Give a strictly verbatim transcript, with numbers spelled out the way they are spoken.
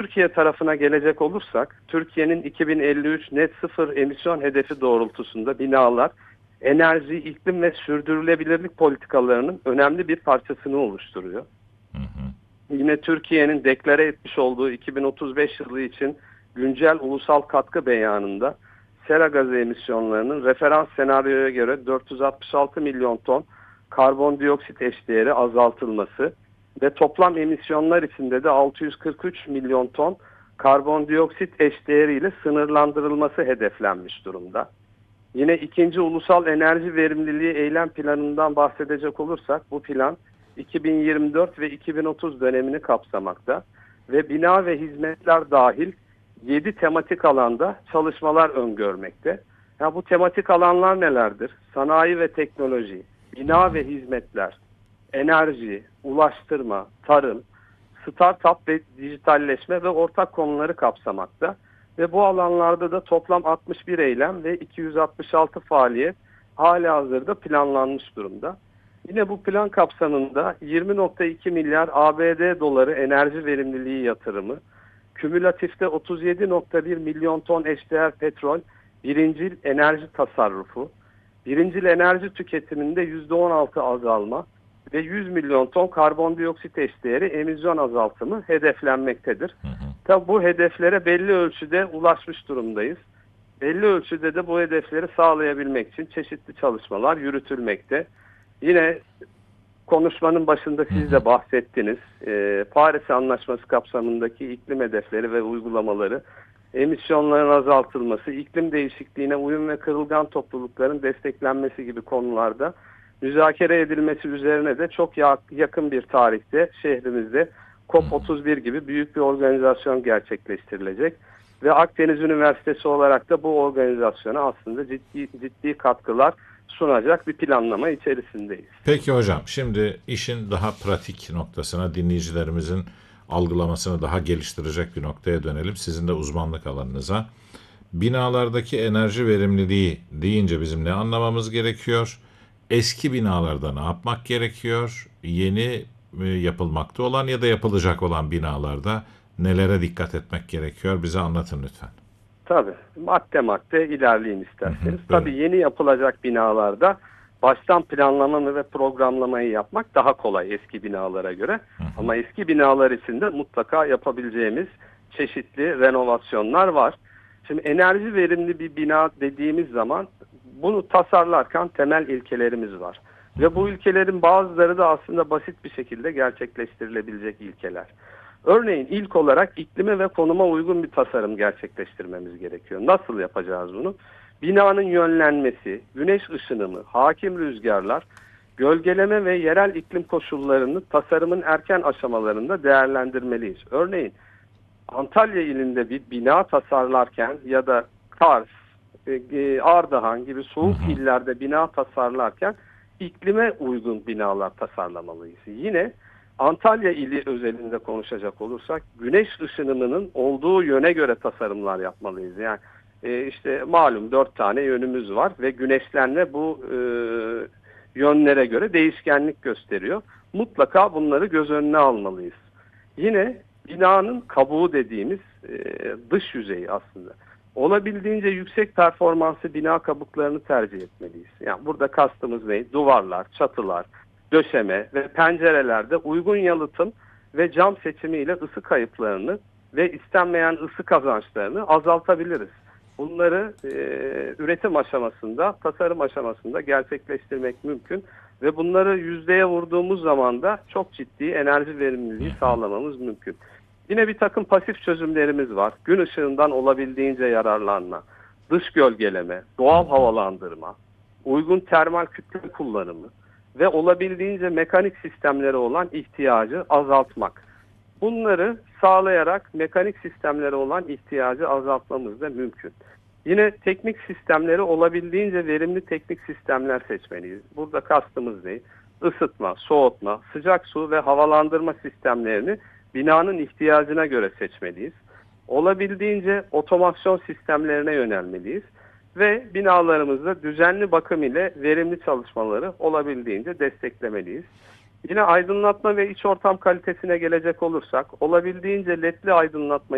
Türkiye tarafına gelecek olursak, Türkiye'nin iki bin elli üç net sıfır emisyon hedefi doğrultusunda binalar, enerji, iklim ve sürdürülebilirlik politikalarının önemli bir parçasını oluşturuyor. Hı hı. Yine Türkiye'nin deklare etmiş olduğu iki bin otuz beş yılı için güncel ulusal katkı beyanında sera gazı emisyonlarının referans senaryoya göre dört yüz altmış altı milyon ton karbondioksit eşdeğeri azaltılması ve toplam emisyonlar içinde de altı yüz kırk üç milyon ton karbondioksit eşdeğeriyle sınırlandırılması hedeflenmiş durumda. Yine ikinci ulusal enerji verimliliği eylem planından bahsedecek olursak, bu plan iki bin yirmi dört ve iki bin otuz dönemini kapsamakta ve bina ve hizmetler dahil yedi tematik alanda çalışmalar öngörmekte. Ya bu tematik alanlar nelerdir? Sanayi ve teknoloji, bina ve hizmetler, enerji, ulaştırma, tarım, startup ve dijitalleşme ve ortak konuları kapsamakta. Ve bu alanlarda da toplam altmış bir eylem ve iki yüz altmış altı faaliyet halihazırda planlanmış durumda. Yine bu plan kapsamında yirmi nokta iki milyar A B D doları enerji verimliliği yatırımı, kümülatifte otuz yedi nokta bir milyon ton eşdeğer petrol, birincil enerji tasarrufu, birincil enerji tüketiminde yüzde on altı azalma ve yüz milyon ton karbondioksit eşdeğeri emisyon azaltımı hedeflenmektedir. Hı hı. Tabi bu hedeflere belli ölçüde ulaşmış durumdayız. Belli ölçüde de bu hedefleri sağlayabilmek için çeşitli çalışmalar yürütülmekte. Yine konuşmanın başında siz de bahsettiniz. Ee, Paris Anlaşması kapsamındaki iklim hedefleri ve uygulamaları, emisyonların azaltılması, iklim değişikliğine uyum ve kırılgan toplulukların desteklenmesi gibi konularda müzakere edilmesi üzerine de çok yakın bir tarihte şehrimizde COP otuz bir gibi büyük bir organizasyon gerçekleştirilecek. Ve Akdeniz Üniversitesi olarak da bu organizasyona aslında ciddi ciddi katkılar sunacak bir planlama içerisindeyiz. Peki hocam, şimdi işin daha pratik noktasına, dinleyicilerimizin algılamasını daha geliştirecek bir noktaya dönelim. Sizin de uzmanlık alanınıza. Binalardaki enerji verimliliği deyince bizim ne anlamamız gerekiyor? Eski binalarda ne yapmak gerekiyor? Yeni yapılmakta olan ya da yapılacak olan binalarda nelere dikkat etmek gerekiyor? Bize anlatın lütfen. Tabii. Madde madde ilerleyin isterseniz. Hı hı, Tabii yeni yapılacak binalarda baştan planlamayı ve programlamayı yapmak daha kolay eski binalara göre. Hı hı. Ama eski binalar için de mutlaka yapabileceğimiz çeşitli renovasyonlar var. Şimdi enerji verimli bir bina dediğimiz zaman bunu tasarlarken temel ilkelerimiz var. Ve bu ilkelerin bazıları da aslında basit bir şekilde gerçekleştirilebilecek ilkeler. Örneğin ilk olarak iklime ve konuma uygun bir tasarım gerçekleştirmemiz gerekiyor. Nasıl yapacağız bunu? Binanın yönlenmesi, güneş ışınımı, hakim rüzgarlar, gölgeleme ve yerel iklim koşullarını tasarımın erken aşamalarında değerlendirmeliyiz. Örneğin Antalya ilinde bir bina tasarlarken ya da Kars, Ardahan gibi soğuk illerde bina tasarlarken iklime uygun binalar tasarlamalıyız. Yine Antalya ili özelinde konuşacak olursak güneş ışınımının olduğu yöne göre tasarımlar yapmalıyız. Yani e, işte malum dört tane yönümüz var ve güneşlenme bu e, yönlere göre değişkenlik gösteriyor. Mutlaka bunları göz önüne almalıyız. Yine binanın kabuğu dediğimiz e, dış yüzeyi aslında. Olabildiğince yüksek performanslı bina kabuklarını tercih etmeliyiz. Yani burada kastımız ne? Duvarlar, çatılar, döşeme ve pencerelerde uygun yalıtım ve cam seçimiyle ısı kayıplarını ve istenmeyen ısı kazançlarını azaltabiliriz. Bunları e, üretim aşamasında, tasarım aşamasında gerçekleştirmek mümkün ve bunları yüzdeye vurduğumuz zaman da çok ciddi enerji verimliliği sağlamamız mümkün. Yine bir takım pasif çözümlerimiz var. Gün ışığından olabildiğince yararlanma, dış gölgeleme, doğal havalandırma, uygun termal kütle kullanımı ve olabildiğince mekanik sistemlere olan ihtiyacı azaltmak. Bunları sağlayarak mekanik sistemlere olan ihtiyacı azaltmamız da mümkün. Yine teknik sistemleri olabildiğince verimli teknik sistemler seçmeliyiz. Burada kastımız ne? Isıtma, soğutma, sıcak su ve havalandırma sistemlerini binanın ihtiyacına göre seçmeliyiz. Olabildiğince otomasyon sistemlerine yönelmeliyiz. Ve binalarımızda düzenli bakım ile verimli çalışmaları olabildiğince desteklemeliyiz. Yine aydınlatma ve iç ortam kalitesine gelecek olursak olabildiğince ledli aydınlatma